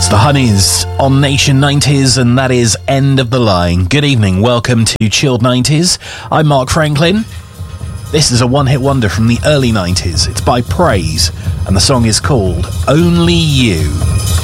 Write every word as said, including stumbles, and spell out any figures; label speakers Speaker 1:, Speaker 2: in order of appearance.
Speaker 1: The Honeys on Nation nineties, and that is End of the Line. Good evening, welcome to Chilled nineties. I'm Mark Franklin. This is a one-hit wonder from the early nineties. It's by Praise, and the song is called Only You.